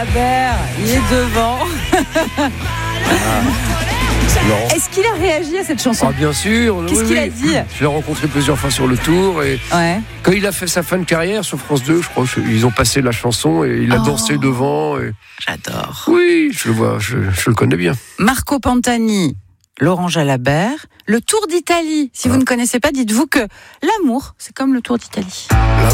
Jalabert, il est devant. Non. Est-ce qu'il a réagi à cette chanson? Ah, bien sûr. Qu'est-ce qu'il a dit? Je l'ai rencontré plusieurs fois sur le tour et Ouais. quand il a fait sa fin de carrière sur France 2, je crois ils ont passé la chanson et il a dansé devant. Et... J'adore. Oui, je le vois, je le connais bien. Marco Pantani, Laurent Jalabert, le Tour d'Italie. Si vous ne connaissez pas, dites-vous que l'amour, c'est comme le Tour d'Italie.